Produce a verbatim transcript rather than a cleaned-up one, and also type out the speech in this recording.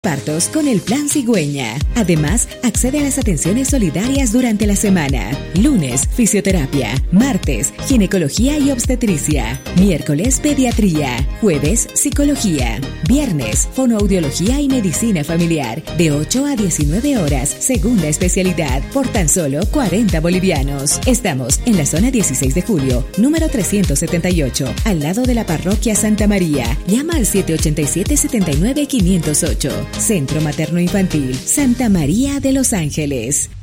Partos con el Plan Cigüeña. Además, accede a las atenciones solidarias durante la semana. Lunes, fisioterapia. Martes, ginecología y obstetricia. Miércoles, pediatría. Jueves, psicología. Viernes, fonoaudiología y medicina familiar. De ocho a diecinueve horas, segunda especialidad, por tan solo cuarenta bolivianos. Estamos en la zona dieciséis de julio, número trescientos setenta y ocho, al lado de la parroquia Santa María. Llama al siete ocho siete, siete nueve, cinco cero ocho. Centro Materno Infantil Santa María de Los Ángeles.